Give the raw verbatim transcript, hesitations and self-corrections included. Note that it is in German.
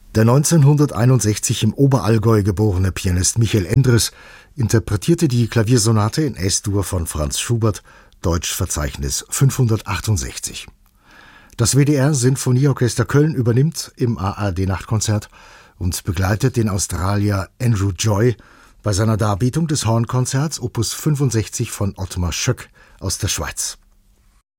Der neunzehnhunderteinundsechzig im Oberallgäu geborene Pianist Michael Endres interpretierte die Klaviersonate in Es-Dur von Franz Schubert, Deutschverzeichnis fünfhundertachtundsechzig. Das W D R-Sinfonieorchester Köln übernimmt im A R D-Nachtkonzert und begleitet den Australier Andrew Joy bei seiner Darbietung des Hornkonzerts Opus fünfundsechzig von Ottmar Schöck aus der Schweiz.